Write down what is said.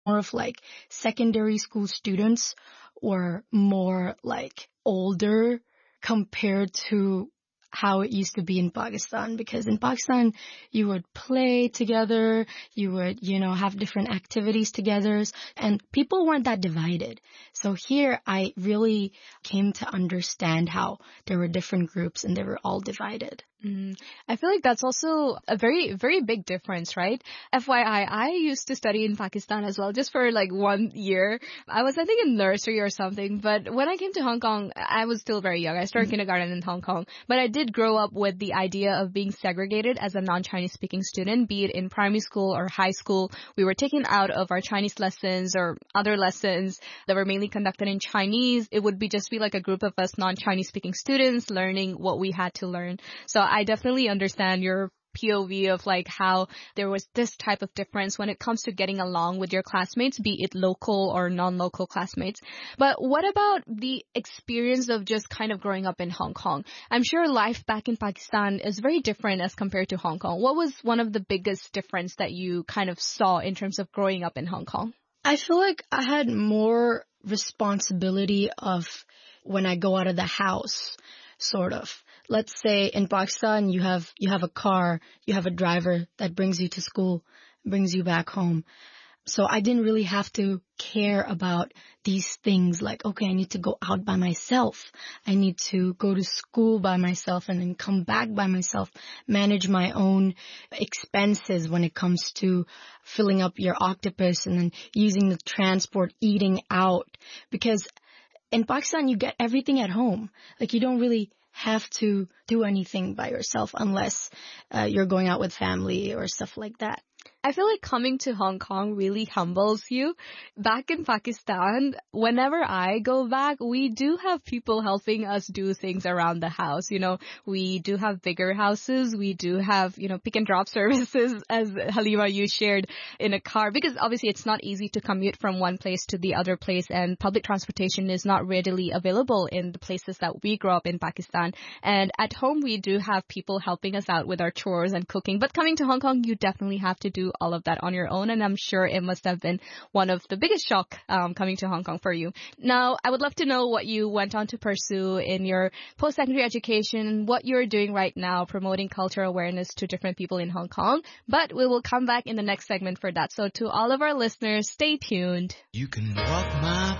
more of like secondary school students or more like older compared to how it used to be in Pakistan, because in Pakistan you would play together, you would, have different activities together, and people weren't that divided. So here I really came to understand how there were different groups and they were all divided. I feel like that's also a very, very big difference, right? FYI, I used to study in Pakistan as well, just for like 1 year. I was, I think, in nursery or something. But when I came to Hong Kong, I was still very young. I started kindergarten in Hong Kong. But I did grow up with the idea of being segregated as a non-Chinese speaking student, be it in primary school or high school. We were taken out of our Chinese lessons or other lessons that were mainly conducted in Chinese. It would just be like a group of us non-Chinese speaking students learning what we had to learn. So I definitely understand your POV of like how there was this type of difference when it comes to getting along with your classmates, be it local or non-local classmates. But what about the experience of just kind of growing up in Hong Kong? I'm sure life back in Pakistan is very different as compared to Hong Kong. What was one of the biggest difference that you kind of saw in terms of growing up in Hong Kong? I feel like I had more responsibility of when I go out of the house, sort of. Let's say in Pakistan, you have a car, you have a driver that brings you to school, brings you back home. So I didn't really have to care about these things like, okay, I need to go out by myself. I need to go to school by myself and then come back by myself, manage my own expenses when it comes to filling up your octopus and then using the transport, eating out. Because in Pakistan, you get everything at home. Like, you don't really have to do anything by yourself unless you're going out with family or stuff like that. I feel like coming to Hong Kong really humbles you. Back in Pakistan, whenever I go back, we do have people helping us do things around the house. We do have bigger houses. We do have, pick and drop services, as Halima, you shared, in a car. Because obviously it's not easy to commute from one place to the other place, and public transportation is not readily available in the places that we grew up in Pakistan. And at home, we do have people helping us out with our chores and cooking. But coming to Hong Kong, you definitely have to do all of that on your own, and I'm sure it must have been one of the biggest shock coming to Hong Kong for you. Now, I would love to know what you went on to pursue in your post-secondary education, what you're doing right now, promoting cultural awareness to different people in Hong Kong, but we will come back in the next segment for that. So to all of our listeners, stay tuned. You can walk my